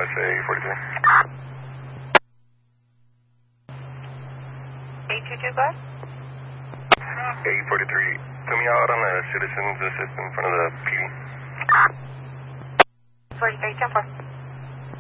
USA 43. 822, go ahead. 843, put me out on a citizen's assist in front of the PD. 43, 10-4.